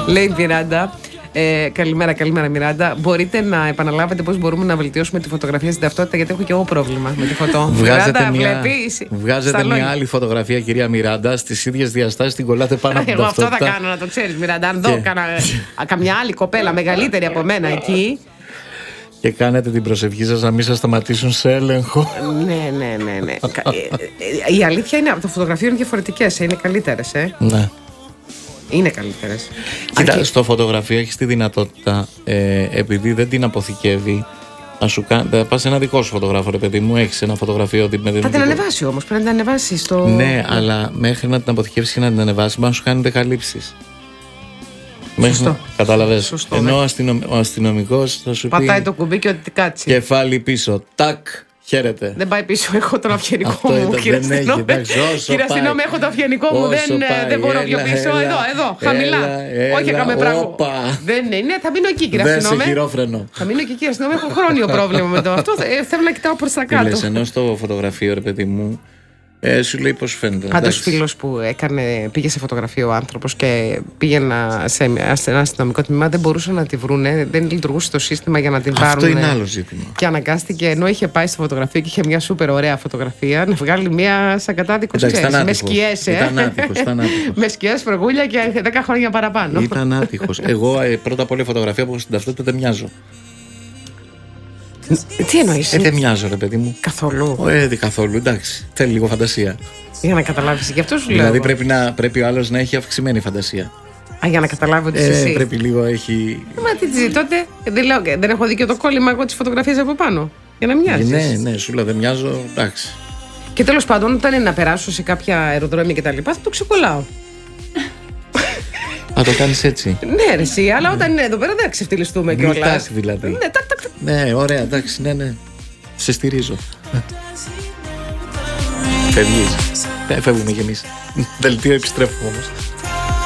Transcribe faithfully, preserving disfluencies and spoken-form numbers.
Λέει η Μιράντα. Ε, καλημέρα, καλημέρα Μιράντα. Μπορείτε να επαναλάβετε πώς μπορούμε να βελτιώσουμε τη φωτογραφία στην ταυτότητα, γιατί έχω και εγώ πρόβλημα με τη φωτό. Βγάζετε Μιράντα, μια, βλέπεις, βγάζετε μια άλλη φωτογραφία, κυρία Μιράντα, στις ίδιες διαστάσεις, την κολλάτε πάνω από την εγώ ταυτότητα. αυτό θα κάνω, να το ξέρεις Μιράντα. Αν δω κανα, καμιά άλλη κοπέλα μεγαλύτερη από μένα εκεί. Και κάνετε την προσευχή σας να μην σας σταματήσουν σε έλεγχο. Ναι, ναι, ναι, ναι. Η αλήθεια είναι από το φωτογραφείο είναι διαφορετικές, είναι καλύτερες, ε. Ναι. Είναι καλύτερες. Κοίτα, Αρκεί... στο φωτογραφείο έχεις τη δυνατότητα, ε, επειδή δεν την αποθηκεύει, να σου κάνει. Θα πας σε ένα δικό σου φωτογράφο, ρε παιδί μου, έχεις ένα φωτογραφείο. Με θα την ανεβάσει όμως, πρέπει να την ανεβάσει στο. Ναι, αλλά μέχρι να την αποθηκεύσει και να την ανεβάσει, μπορεί να σου κάνει δεκαλήψεις. Σωστό. Κατάλαβες. Σωστό, Ενώ ναι. αστυνομ... ο αστυνομικός θα σου πατάει πει. το κουμπί και ότι κάτσει. Κεφάλι πίσω. Τάκ. Χαίρετε. Δεν πάει πίσω, έχω τον αυγενικό Αυτό μου. ήταν, Κύριε δεν έχει, εντάξει, όσο Κύριε πάει. αστυνόμη, έχω το αυγενικό μου. Δεν, πάει, δεν μπορώ πιο έλα, πίσω. έλα, εδώ, εδώ, χαμηλά. έλα, Όχι, έλα, έκαμε πράγμα. όπα. Δεν είναι, θα μείνω εκεί, κύριε Δεν σε αστυνόμη. χειρόφρενο. Θα μείνω εκεί, κύριε αστυνόμη. Έχω χρόνιο πρόβλημα με το αυτό. Ε, θέλω να κοιτάω προς τα Τι λες, κάτω. ενώ στο φωτογραφείο, ρε παιδί μου, ε, σου λέει πώς φαίνεται. Πάντως φίλος που έκανε, πήγε σε φωτογραφείο ο άνθρωπος και πήγαινα σε ένα αστυνομικό τμήμα, δεν μπορούσαν να τη βρούνε, δεν λειτουργούσε το σύστημα για να την πάρουν. Αυτό είναι άλλο ζήτημα. Και αναγκάστηκε, ενώ είχε πάει στο φωτογραφείο και είχε μια σούπερ ωραία φωτογραφία, να βγάλει μια σαν κατάδικο με σκιές. Ήταν άτυχος, ήταν άτυχος. Με σκιές, φρεγούλια και δέκα χρόνια παραπάνω. Ήταν άτυχος. Εγώ ε, πρώτα απ' όλα η φωτογραφία που έχω στην ταυτότητα δεν μοιάζω. Τι εννοείς? Ε, δεν μοιάζω, ρε παιδί μου. Καθόλου. Ε, δεν καθόλου, εντάξει. Θέλει λίγο φαντασία. Για να καταλάβεις, γι' αυτό σου λέω. Δηλαδή πρέπει, να, πρέπει ο άλλος να έχει αυξημένη φαντασία. Α, για να καταλάβω ότι ε, είσαι εσύ. Πρέπει λίγο έχει. Μα τι ζει, τότε δεν, λέω, δεν έχω δει και το κόλλημα εγώ τις φωτογραφίες από πάνω. Για να μοιάζεις. Ναι, ναι, σου λέω δεν μοιάζω, εντάξει. Και τέλος πάντων, όταν είναι να περάσω σε κάποια αεροδρόμια κτλ., θα το ξεκολλάω. Α, το κάνεις έτσι. Ναι, ρε, εσύ, αλλά όταν είναι εδώ πέρα δεν θα ξεφτυλιστούμε κιόλας. Γλυτάς δηλαδή. Ναι, τάκ, τάκ, τάκ. Ναι, ωραία, εντάξει, ναι, ναι. Σε στηρίζω. Φεύγεις. Ε, φεύγουμε κι εμείς. Δελτίο επιστρέφουμε όμως.